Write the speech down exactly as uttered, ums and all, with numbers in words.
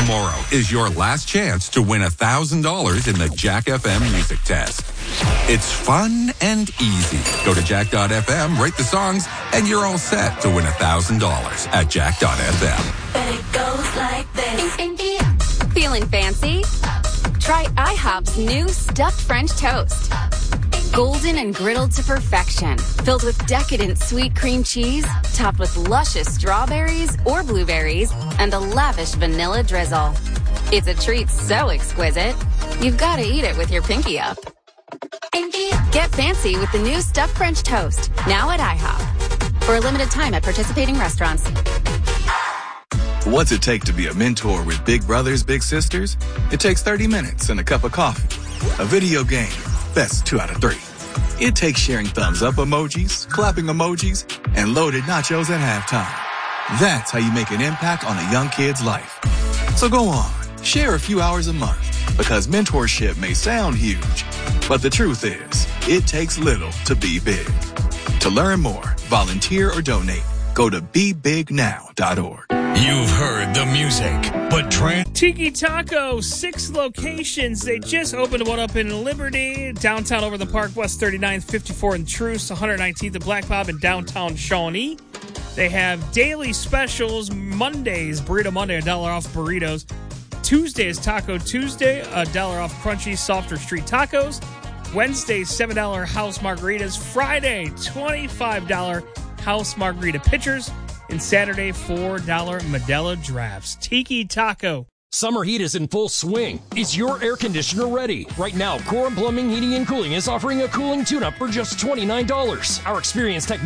Tomorrow is your last chance to win one thousand dollars in the Jack F M music test. It's fun and easy. Go to jack dot f m, rate the songs, and you're all set to win one thousand dollars at jack dot f m. But it goes like this. Feeling fancy? Try IHOP's new stuffed French toast. Golden and griddled to perfection, filled with decadent sweet cream cheese, topped with luscious strawberries or blueberries, and a lavish vanilla drizzle. It's a treat so exquisite, you've got to eat it with your pinky up. Get fancy with the new stuffed French toast, now at IHOP. For a limited time at participating restaurants. What's it take to be a mentor with big brothers, big sisters? It takes thirty minutes and a cup of coffee. A video game, that's two out of three. It takes sharing thumbs up emojis, clapping emojis, and loaded nachos at halftime. That's how you make an impact on a young kid's life. So go on, share a few hours a month, because mentorship may sound huge, but the truth is, it takes little to be big. To learn more, volunteer or donate, go to be big now dot org. You've heard the music, but Trent. Tiki Taco, six locations. They just opened one up in Liberty, downtown over the park, West thirty-ninth, fifty-fourth and Truce, one hundred nineteenth and Black Bob in downtown Shawnee. They have daily specials. Mondays, Burrito Monday, a dollar off burritos. Tuesday is Taco Tuesday, a dollar off crunchy, softer street tacos. Wednesday, seven dollars house margaritas. Friday, twenty-five dollars house margarita pitchers. And Saturday, four dollars Modelo drafts. Tiki Taco. Summer heat is in full swing. Is your air conditioner ready? Right now, Corum Plumbing, Heating, and Cooling is offering a cooling tune-up for just twenty-nine dollars. Our experienced technicians